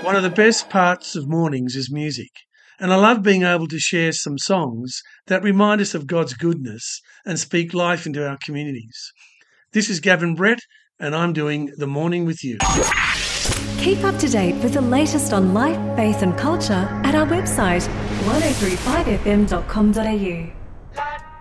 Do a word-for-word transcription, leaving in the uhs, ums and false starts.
One of the best parts of mornings is music, and I love being able to share some songs that remind us of God's goodness and speak life into our communities. This is Gavin Brett, and I'm doing The Morning with You. Keep up to date with the latest on life, faith and culture at our website one oh three five f m dot com dot a u.